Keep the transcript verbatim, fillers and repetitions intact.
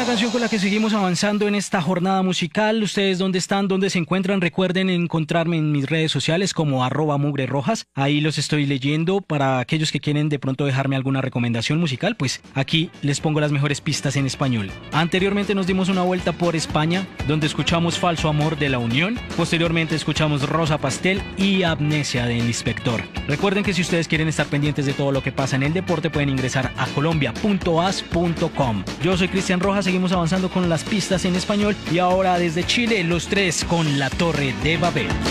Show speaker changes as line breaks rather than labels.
canción con la que seguimos avanzando en esta jornada musical. Ustedes dónde están, dónde se encuentran, recuerden encontrarme en mis redes sociales como arroba mugre rojas. Ahí los estoy leyendo. Para aquellos que quieren de pronto dejarme alguna recomendación musical, pues aquí les pongo las mejores pistas en español. Anteriormente nos dimos una vuelta por España, donde escuchamos Falso Amor de La Unión. Posteriormente escuchamos Rosa Pastel y Amnesia del Inspector. Recuerden que si ustedes quieren estar pendientes de todo lo que pasa en el deporte, pueden ingresar a colombia punto as punto com. Yo soy Cristian Rojas, seguimos avanzando con las pistas en español y ahora desde Chile, los tres con La Torre de Babel.